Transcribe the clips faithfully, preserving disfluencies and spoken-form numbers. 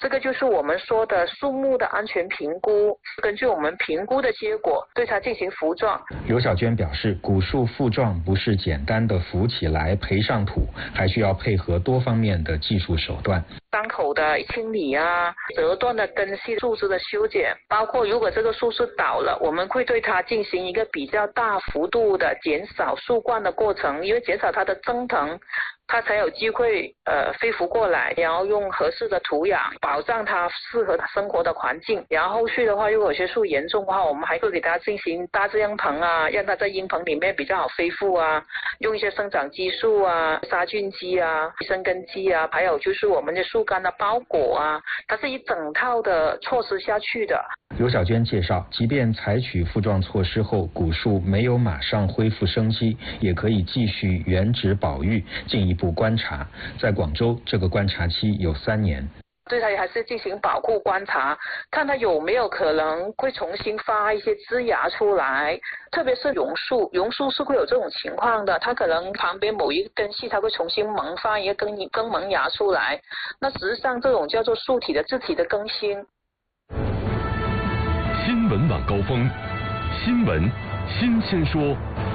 这个就是我们说的树木的安全评估，根据我们评估的结果对它进行扶撞。 刘小娟表示，古树复撞不是简单的扶起来培上土，还需要配合多方面的技术手段。 伤口的清理啊，折断的根系树枝的修剪，包括如果这个树是倒了，我们会对它进行一个比较大幅度的减少树冠的过程，因为减少它的增藤，它才有机会呃飞浮过来，然后用合适的土壤保障它适合它生活的环境。然后后续的话，如果有些树严重的话，我们还会给它进行大字样棚啊，让它在阴棚里面比较好恢复啊，用一些生长激素啊、杀菌剂啊、生根剂啊，还有就是我们的树干的包裹啊，它是一整套的措施下去的。 刘小娟介绍，即便采取复撞措施后，古树没有马上恢复生机，也可以继续原址保育，进一步观察。在广州，这个观察期有三年。 对它还是进行保护观察，看它有没有可能会重新发一些枝芽出来，特别是榕树，榕树是会有这种情况的，它可能旁边某一根系它会重新萌发一个根根萌芽出来，那实际上这种叫做树体的自体的更新。 新闻晚高峰，新闻新鲜说。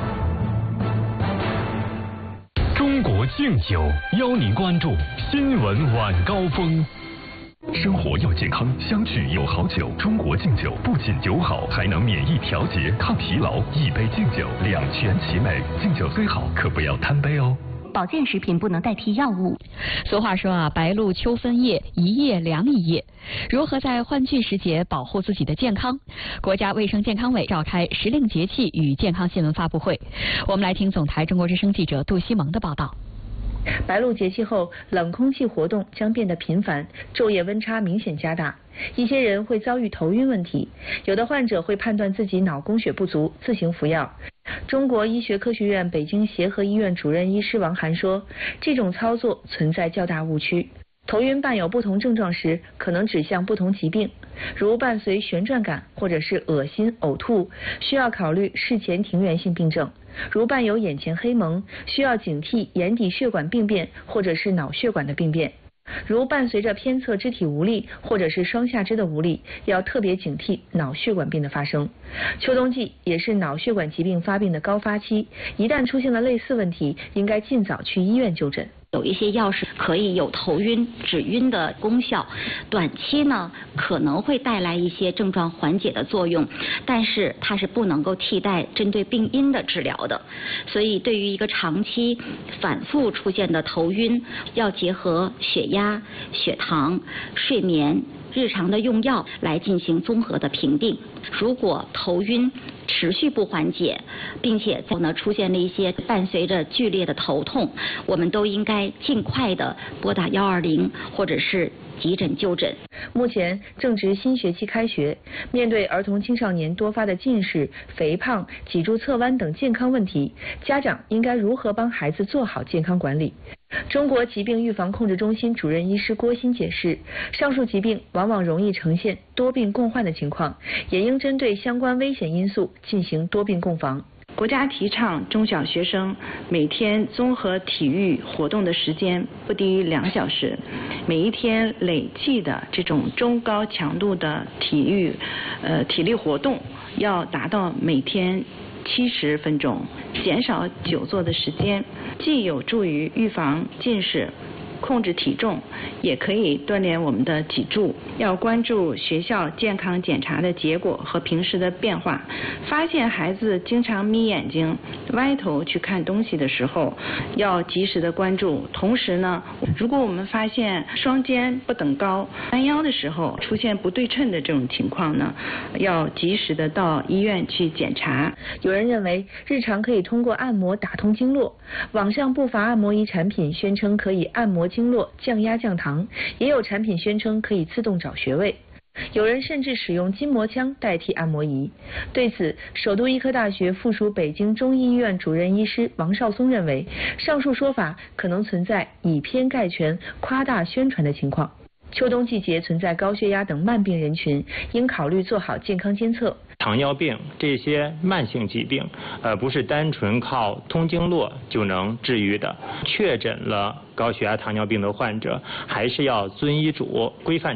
中国敬酒邀您关注新闻晚高峰。生活要健康，相聚有好酒。中国敬酒不仅酒好，还能免疫调节、抗疲劳。一杯敬酒，两全其美。敬酒虽好，可不要贪杯哦。 保健食品不能代替药物。 俗话说啊，白露秋分夜，一夜凉一夜。如何在换季时节保护自己的健康？国家卫生健康委召开时令节气与健康新闻发布会。我们来听总台中国之声记者杜西蒙的报道。 白露节气后，冷空气活动将变得频繁，昼夜温差明显加大。一些人会遭遇头晕问题，有的患者会判断自己脑供血不足，自行服药。中国医学科学院北京协和医院主任医师王涵说，这种操作存在较大误区。头晕伴有不同症状时，可能指向不同疾病，如伴随旋转感或者是恶心、呕吐，需要考虑事前庭源性病症；如伴有眼前黑蒙，需要警惕眼底血管病变或者是脑血管的病变；如伴随着偏侧肢体无力或者是双下肢的无力，要特别警惕脑血管病的发生。秋冬季也是脑血管疾病发病的高发期，一旦出现了类似问题，应该尽早去医院就诊。 有一些药是可以有头晕、止晕的功效，短期呢可能会带来一些症状缓解的作用，但是它是不能够替代针对病因的治疗的。所以对于一个长期反复出现的头晕，要结合血压、血糖、睡眠、日常的用药来进行综合的评定。如果头晕持续不缓解，并且在呢出现了一些伴随着剧烈的头痛，我们都应该尽快的拨打幺二零或者是急诊就诊。 目前正值新学期开学，面对儿童青少年多发的近视、肥胖、脊柱侧弯等健康问题，家长应该如何帮孩子做好健康管理？中国疾病预防控制中心主任医师郭鑫解释，上述疾病往往容易呈现多病共患的情况，也应针对相关危险因素进行多病共防。 国家提倡中小学生每天综合体育活动的时间不低于两小时，每一天累计的这种中高强度的体育呃体力活动要达到每天七十分钟，减少久坐的时间，既有助于预防近视、控制体重，也可以锻炼我们的脊柱。要关注学校健康检查的结果和平时的变化，发现孩子经常眯眼睛、歪头去看东西的时候，要及时的关注。同时呢，如果我们发现双肩不等高、弯腰的时候出现不对称的这种情况呢，要及时的到医院去检查。 有人认为日常可以通过按摩打通经络，网上不乏按摩仪产品宣称可以按摩经络、降压降糖，也有产品宣称可以自动找穴位。有人甚至使用筋膜枪代替按摩仪。对此，首都医科大学附属北京中医医院主任医师王少松认为，上述说法可能存在以偏概全、夸大宣传的情况。秋冬季节存在高血压等慢病人群，应考虑做好健康监测。 糖尿病这些慢性疾病，呃，不是单纯靠通经络就能治愈的。确诊了高血压、糖尿病的患者，还是要遵医嘱规范